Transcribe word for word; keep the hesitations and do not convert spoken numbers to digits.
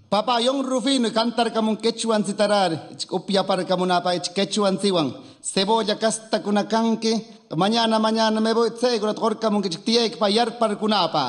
Papa yung Rufino cantar kamun quechuan citarar, upia para kamunapa ich quechuan siwan. Cebolla casta kunakanke, mañana mañana me voy tsegura torkamun que tiek payar para kunapa.